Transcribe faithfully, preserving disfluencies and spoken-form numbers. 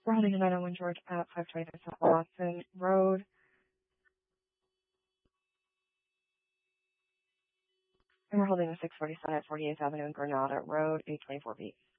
We're holding a nine oh one George at five twenty-five South Boston Road. And we're holding a six forty-seven at forty-eighth Avenue and Granada Road, eight twenty-four feet.